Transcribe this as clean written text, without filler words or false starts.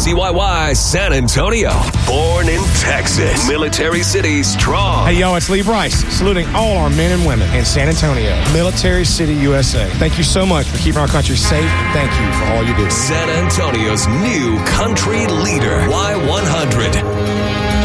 WCYY San Antonio. Born in Texas. Military City strong. Hey, yo, it's Lee Bryce, saluting all our men and women in San Antonio. Military City, USA. Thank you so much for keeping our country safe. Thank you for all you do. San Antonio's new country leader, Y100.